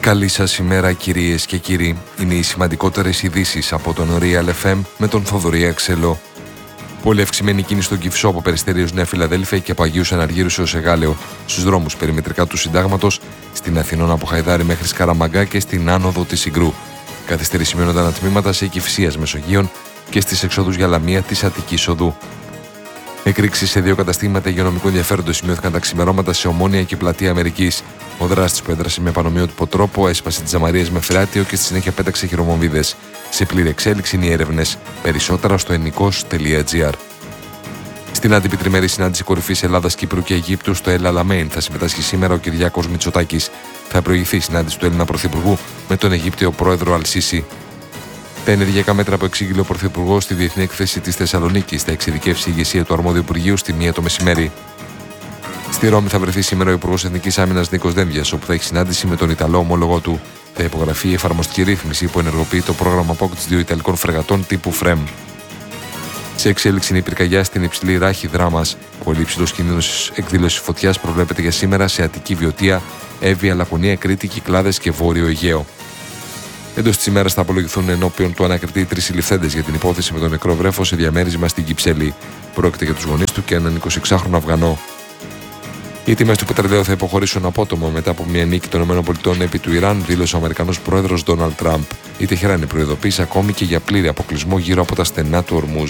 Καλή σας ημέρα κυρίες και κύριοι. Είναι οι σημαντικότερες ειδήσεις από τον Real FM με τον Θοδωρή Αξελό. Πολύ αυξημένη κίνηση στον Κυφσό από Περιστερίως Νέα Φιλαδέλφια και από Αγίους Αναργύρους έως Εγάλεο, στους δρόμους περιμετρικά του Συντάγματος, στην Αθηνών από Χαϊδάρη μέχρι Σκαραμαγκά και στην άνοδο της Συγκρού. Καθυστερεί σημειώνοντα ανατμήματα σε Κυφσίας Μεσογείων και στις εξόδους για Λαμία της Αττικής Οδού. Εκρήξεις σε δύο καταστήματα υγειονομικού ενδιαφέροντος σημειώθηκαν τα ξημερώματα σε Ομόνια και Πλατεία Αμερικής. Ο δράστης που έδρασε με πανομοιότυπο τρόπο έσπασε τις ζαμαρίες με φρεάτιο και στη συνέχεια πέταξε χειρομοβίδες. Σε πλήρη εξέλιξη είναι οι έρευνες. Περισσότερα στο ενικός.gr. Στην άτυπη τριμερή συνάντηση κορυφής Ελλάδας, Κύπρου και Αιγύπτου στο El Alamein θα συμμετάσχει σήμερα ο Κυριάκος Μητσοτάκης. Θα προηγηθεί η συνάντηση του Έλληνα Πρωθυπουργού με τον Αιγύπτιο πρόεδρο Αλ-Σίσι. Τα ενεργειακά μέτρα που εξήγηλε ο Πρωθυπουργός στη Διεθνή Έκθεση της Θεσσαλονίκης θα εξειδικεύσει η ηγεσία του αρμόδιου Υπουργείου στη 1 το μεσημέρι. Στη Ρώμη θα βρεθεί σήμερα ο Υπουργός Εθνικής Άμυνας Νίκος Δένδιας, όπου θα έχει συνάντηση με τον Ιταλό ομόλογό του. Θα υπογραφεί η εφαρμοστική ρύθμιση που ενεργοποιεί το πρόγραμμα απόκτησης 2 Ιταλικών φρεγατών τύπου FREM. Σε εξέλιξη είναι η πυρκαγιά στην υψηλή ράχη Δράμας. Πολύ υψηλός κίνδυνος εκδήλωσης φωτιάς προβλέπεται για σήμερα σε Αττική Βιωτία, Εύβοια, Λακωνία, Κρήτη, Κυκλάδες και Βόρειο Αιγαίο. Εντός της ημέρας θα απολογηθούν ενώπιον του ανακριτή 3 συλληφθέντες για την υπόθεση με τον νεκρό βρέφο σε διαμέρισμα στην Κυψέλη. Πρόκειται για τους γονείς του και έναν 26χρονο Αφγανό. Οι τιμές του πετρελαίου θα υποχωρήσουν απότομα μετά από μια νίκη των ΗΠΑ επί του Ιράν, δήλωσε ο Αμερικανός πρόεδρος Ντόναλντ Τραμπ. Η Τεχεράνη προειδοποίησε ακόμη και για πλήρη αποκλεισμό γύρω από τα στενά του Ορμούζ.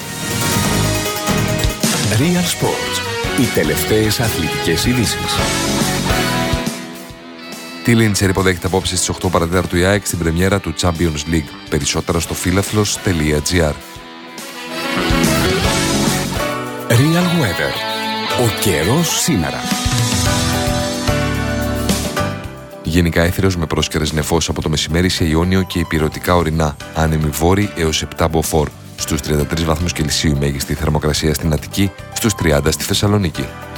Real Sports. Οι τελευταίες αθλητικές ειδήσεις. Τη Λίντσερ υποδέχεται απόψε στις 8 παρατέταρτου η ΑΕΚ στην πρεμιέρα του Champions League. Περισσότερα στο philathlos.gr. Real Weather. Ο καιρός σήμερα. Γενικά έθριος με πρόσκαιρες νεφός από το μεσημέρι σε Ιόνιο και ηπειρωτικά ορεινά. Άνεμοι βόρειοι έως 7 μποφόρ. Στους 33 βαθμούς Κελσίου η μέγιστη θερμοκρασία στην Αττική, στους 30 στη Θεσσαλονίκη.